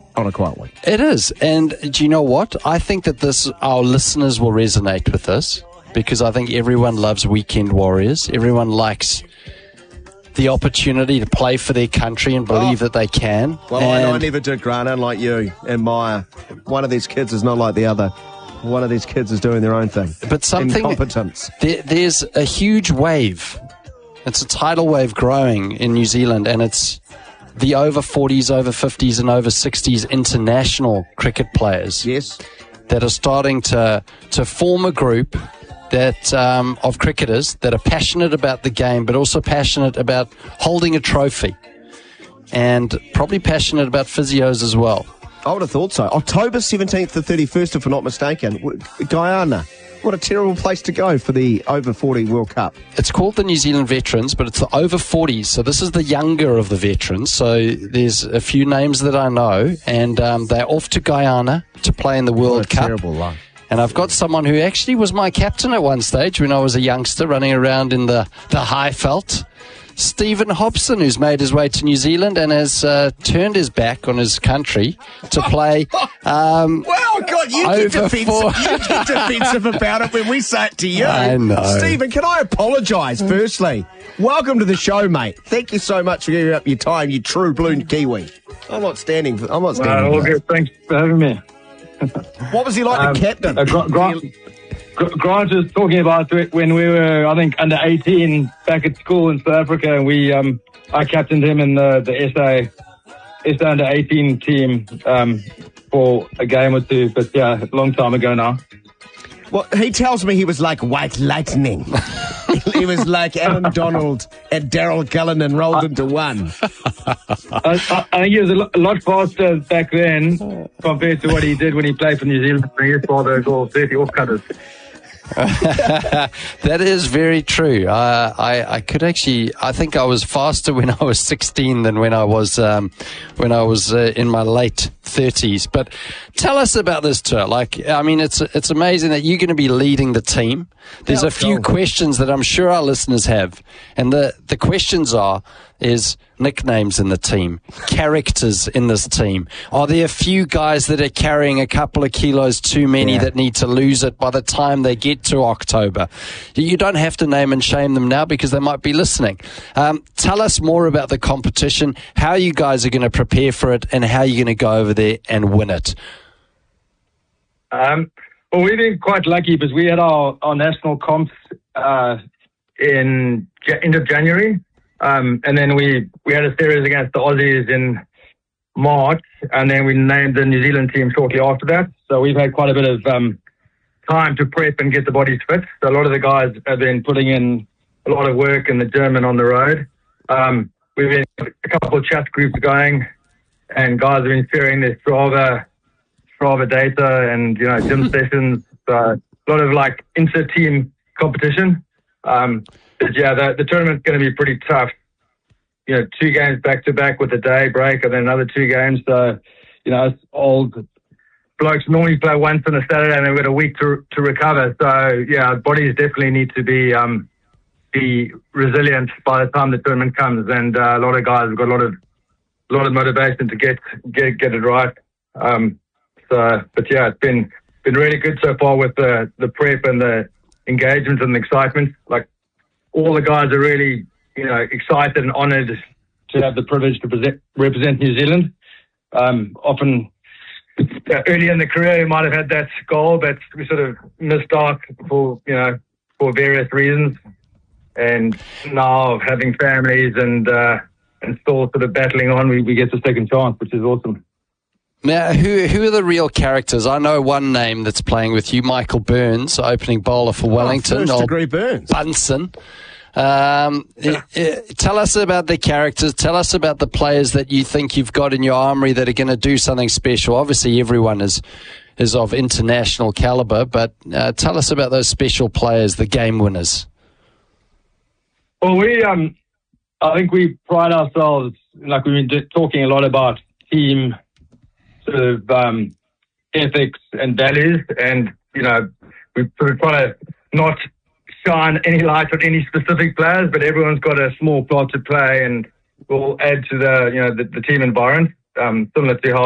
on a quiet week. It is. And do you know what? I think that our listeners will resonate with this, because I think everyone loves weekend warriors. Everyone likes the opportunity to play for their country and believe that they can. Well, I never did, Grant, unlike you and Maya. One of these kids is not like the other. One of these kids is doing their own thing. But something... Incompetence. There's a huge wave. It's a tidal wave growing in New Zealand, and it's the over 40s, over 50s, and over 60s international cricket players. Yes. That are starting to form a group that of cricketers that are passionate about the game, but also passionate about holding a trophy, and probably passionate about physios as well. I would have thought so. October 17th to 31st, if I'm not mistaken. Guyana. What a terrible place to go for the over 40 World Cup. It's called the New Zealand Veterans, but it's the over 40s. So this is the younger of the veterans. So there's a few names that I know, and they're off to Guyana to play in the World Cup. Terrible life. And I've got someone who actually was my captain at one stage when I was a youngster running around in the Highveld. Stephen Hobson, who's made his way to New Zealand and has turned his back on his country to play. Well, God, you get defensive about it when we say it to you. I know. Stephen, can I apologise, firstly? Welcome to the show, mate. Thank you so much for giving up your time, you true blue Kiwi. I'm not standing all good. Thanks for having me. What was he like, the captain? Grant was talking about it when we were, I think, under 18 back at school in South Africa, and I captained him in the SA under 18 team for a game or two, but yeah, a long time ago now. Well, he tells me he was like White Lightning. He was like Alan Donald and Daryl Cullinan rolled into one. I think he was a lot faster back then compared to what he did when he played for New Zealand. His father was all 30 off-cutters. That is very true. I think I was faster when I was 16 than when I was in my late 30s. But tell us about this tour. It's amazing that you're going to be leading the team. There's a few questions that I'm sure our listeners have, and the questions is nicknames in the team, characters in this team. Are there a few guys that are carrying a couple of kilos too many that need to lose it by the time they get to October? You don't have to name and shame them now because they might be listening. Tell us more about the competition, how you guys are going to prepare for it, and how you're going to go over there and win it. Well, we've been quite lucky because we had our national comps in end of January. And then we had a series against the Aussies in March, and then we named the New Zealand team shortly after that. So we've had quite a bit of time to prep and get the bodies fit. So a lot of the guys have been putting in a lot of work in the gym and on the road. We've been a couple of chat groups going, and guys have been sharing their Strava data and gym sessions. A lot of inter-team competition. But yeah, the tournament's going to be pretty tough. 2 games back to back with a day break, and then another 2 games. So, us old blokes normally play once on a Saturday, and then we've got a week to recover. So yeah, our bodies definitely need to be resilient by the time the tournament comes. And a lot of guys have got a lot of motivation to get it right. But yeah, it's been really good so far with the prep and the engagement and the excitement. All the guys are really, excited and honoured to have the privilege to represent New Zealand. Often, early in the career, we might have had that goal, but we sort of missed out for various reasons. And now, having families and still sort of battling on, we get the second chance, which is awesome. Now, who are the real characters? I know one name that's playing with you, Michael Burns, opening bowler for Wellington. First-degree Burns. Bunsen. Tell us about the characters. Tell us about the players that you think you've got in your armoury that are going to do something special. Obviously, everyone is of international calibre, but tell us about those special players, the game winners. Well, I think we pride ourselves, we've been talking a lot about team sort of ethics and values, and we sort of try to not shine any light on any specific players, but everyone's got a small part to play, and will add to the team environment, similar to how